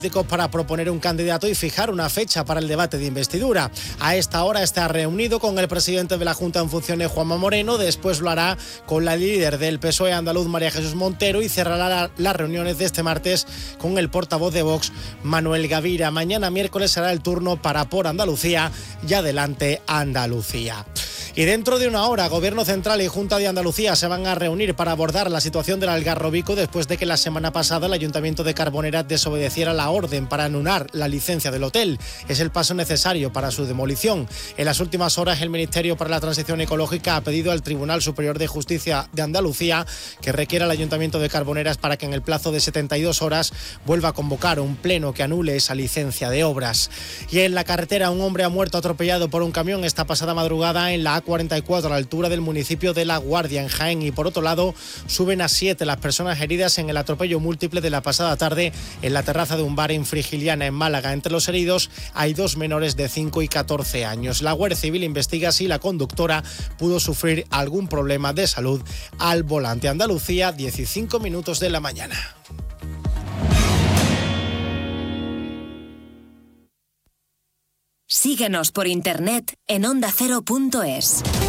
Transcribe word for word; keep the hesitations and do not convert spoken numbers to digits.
para proponer un candidato y fijar una fecha para el debate de investidura. A esta hora está reunido con el presidente de la Junta en funciones, Juanma Moreno, después lo hará con la líder del P S O E andaluz, María Jesús Montero, y cerrará la, las reuniones de este martes con el portavoz de Vox, Manuel Gavira. Mañana miércoles será el turno para Por Andalucía y Adelante Andalucía. Y dentro de una hora, Gobierno Central y Junta de Andalucía se van a reunir para abordar la situación del Algarrobico después de que la semana pasada el Ayuntamiento de Carbonera desobedeciera la orden para anular la licencia del hotel. Es el paso necesario para su demolición. En las últimas horas, el Ministerio para la Transición Ecológica ha pedido al Tribunal Superior de Justicia de Andalucía que requiera al Ayuntamiento de Carboneras para que en el plazo de setenta y dos horas vuelva a convocar un pleno que anule esa licencia de obras. Y en la carretera, un hombre ha muerto atropellado por un camión esta pasada madrugada en la A cuarenta y cuatro a la altura del municipio de La Guardia, en Jaén. Y por otro lado, suben a siete las personas heridas en el atropello múltiple de la pasada tarde en la terraza de un bar en Frigiliana, en Málaga. Entre los heridos hay dos menores de cinco y catorce años. La Guardia Civil investiga si la conductora pudo sufrir algún problema de salud al volante. Andalucía, dieciséis minutos de la mañana. Síguenos por internet en onda cero punto es.